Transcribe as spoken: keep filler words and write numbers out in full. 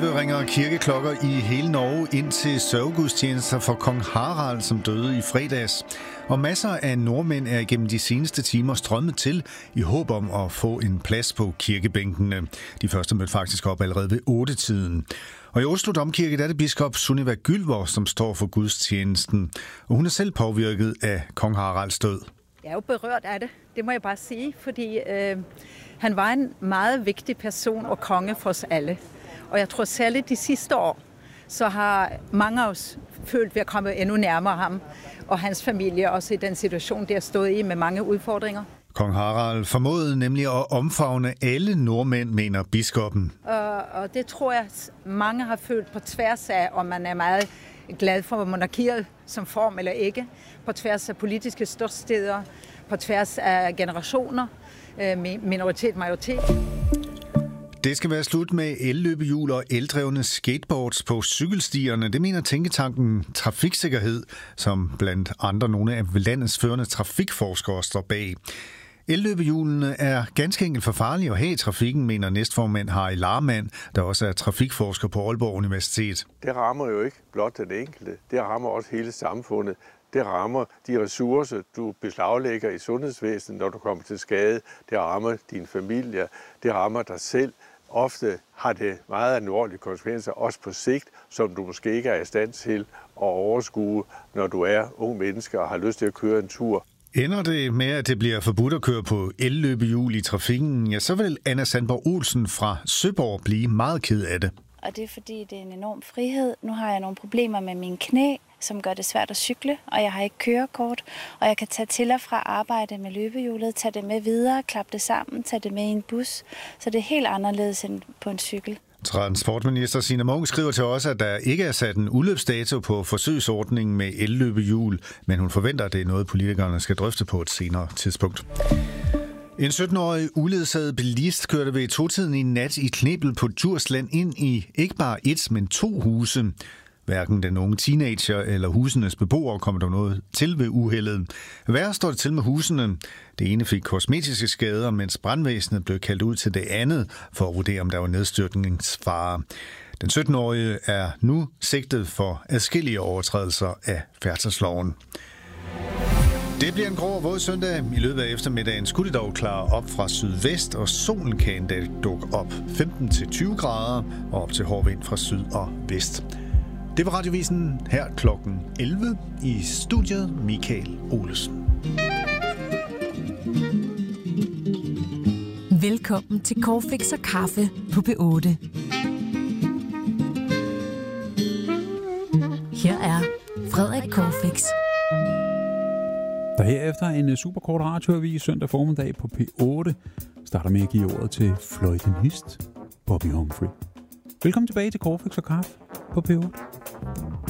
Ringer kirkeklokker i hele Norge ind til sørgegudstjenester for kong Harald, som døde i fredags. Og masser af nordmænd er igennem de seneste timer strømmet til i håb om at få en plads på kirkebænkene. De første mødte faktisk op allerede ved otte-tiden. Og i Oslo Domkirke der er det biskop Sunniva Gyllvor, som står for gudstjenesten. Og hun er selv påvirket af kong Haralds død. Jeg er jo berørt af det, det må jeg bare sige, fordi øh, han var en meget vigtig person og konge for os alle. Og jeg tror særligt de sidste år, så har mange af os følt, at vi er kommet endnu nærmere ham og hans familie, også i den situation, der stod i med mange udfordringer. Kong Harald formåede nemlig at omfavne alle nordmænd, mener biskoppen. Og, og det tror jeg, mange har følt på tværs af, om man er meget glad for monarkiet som form eller ikke. På tværs af politiske ståsteder, på tværs af generationer, minoritet, majoritet. Det skal være slut med elløbehjul og eldrevne skateboards på cykelstierne. Det mener tænketanken Trafiksikkerhed, som blandt andre nogle af landets førende trafikforskere står bag. Elløbehjulene er ganske enkelt for farlige at have i trafikken, mener næstformand Harry Larmand, der også er trafikforsker på Aalborg Universitet. Det rammer jo ikke blot den enkelte, det rammer også hele samfundet. Det rammer de ressourcer, du beslaglægger i sundhedsvæsenet, når du kommer til skade. Det rammer din familie, det rammer dig selv. Ofte har det meget alvorlige konsekvenser, også på sigt, som du måske ikke er i stand til at overskue, når du er ung menneske og har lyst til at køre en tur. Ender det med, at det bliver forbudt at køre på elløbehjul i trafikken, ja, så vil Anna Sandborg Olsen fra Søborg blive meget ked af det. Og det er fordi, det er en enorm frihed. Nu har jeg nogle problemer med mine knæ, som gør det svært at cykle, og jeg har ikke kørekort. Og jeg kan tage til og fra arbejde med løbehjulet, tage det med videre, klappe det sammen, tage det med i en bus. Så det er helt anderledes end på en cykel. Transportminister Signe Munk skriver til os, at der ikke er sat en udløbsdato på forsøgsordningen med elløbehjul, men hun forventer, at det er noget, politikerne skal drøfte på et senere tidspunkt. En sytten-årig uledsaget bilist kørte ved to-tiden i nat i Knebel på Djursland ind i ikke bare et, men to huse. Hverken den unge teenager eller husenes beboere kom der noget til ved uheldet. Værre står det til med husene. Det ene fik kosmetiske skader, mens brandvæsenet blev kaldt ud til det andet for at vurdere, om der var nedstyrtningsfare. Den sytten-årige er nu sigtet for adskillige overtrædelser af færdselsloven. Det bliver en grå og våd søndag. I løbet af eftermiddagen skulle det dog klare op fra sydvest, og solen kan endda dukke op femten til tyve grader og op til hård vind fra syd og vest. Det var Radiovisen her klokken elleve i studiet Michael Olesen. Velkommen til Corfix og Kaffe på P otte. Her er Frederik Corfix. Der herefter en superkort radioavis søndag formiddag på P otte starter med at give ordet til fløjtenist Bobby Humphrey. Velkommen tilbage til Corfix og Kaffe på P otte.